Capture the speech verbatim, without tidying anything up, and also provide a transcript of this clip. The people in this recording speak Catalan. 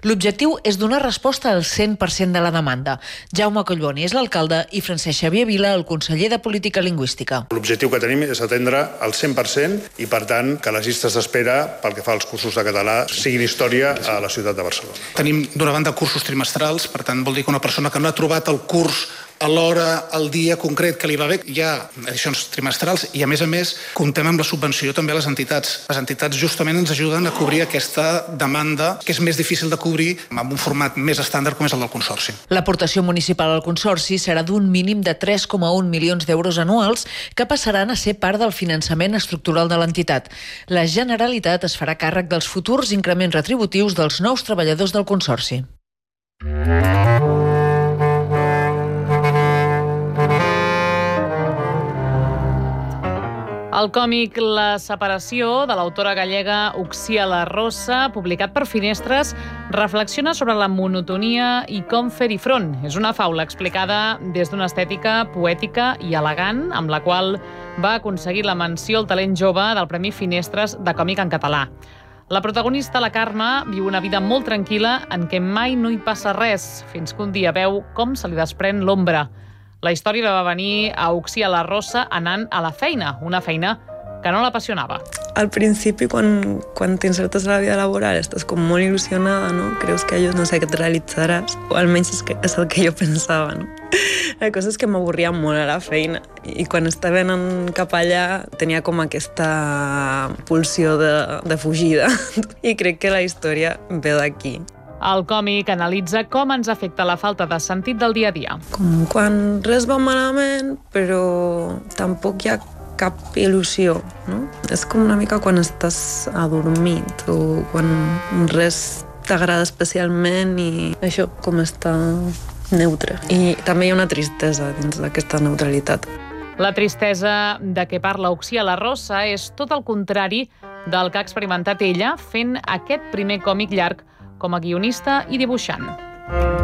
L'objectiu és donar resposta al cent per cent de la demanda. Jaume Collboni és l'alcalde i Francesc Xavier Vila, el conseller de Política Lingüística. L'objectiu que tenim és atendre el cent per cent i, per tant, que les llistes d'espera pel que fa als cursos de català siguin història a la ciutat de Barcelona. Tenim, d'una banda, cursos trimestrals, per tant, vol dir que una persona que no ha trobat el curs a l'hora, al dia concret que li va bé, hi ha edicions trimestrals i, a més a més, comptem amb la subvenció també a les entitats. Les entitats justament ens ajuden a cobrir aquesta demanda que és més difícil de cobrir amb un format més estàndard com és el del Consorci. L'aportació municipal al Consorci serà d'un mínim de tres coma un milions d'euros anuals que passaran a ser part del finançament estructural de l'entitat. La Generalitat es farà càrrec dels futurs increments retributius dels nous treballadors del Consorci. El còmic La separació, de l'autora gallega Uxia La Rosa, publicat per Finestres, reflexiona sobre la monotonia i com fer-hi front. És una faula explicada des d'una estètica poètica i elegant, amb la qual va aconseguir la menció al talent jove del Premi Finestres de còmic en català. La protagonista, la Carme, viu una vida molt tranquil·la en què mai no hi passa res, fins que un dia veu com se li desprèn l'ombra. La història va venir a Uxia La Rosa anant a la feina, una feina que no l'apassionava. Al principi, quan, quan t'insertes a la vida laboral, estàs com molt il·lusionada, no? Creus que allò, no sé, que et realitzaràs, o almenys és, que, és el que jo pensava, no? La cosa és que m'avorria molt a la feina i quan estava anant cap allà tenia com aquesta pulsió de, de fugida i crec que la història ve d'aquí. El còmic analitza com ens afecta la falta de sentit del dia a dia. Com quan res va malament, però tampoc hi ha cap il·lusió, no? És com una mica quan estàs adormit o quan res t'agrada especialment i això, com està neutre. I també hi ha una tristesa dins d'aquesta neutralitat. La tristesa de què parla Uxia La Rosa és tot el contrari del que ha experimentat ella fent aquest primer còmic llarg com a guionista i dibuixant.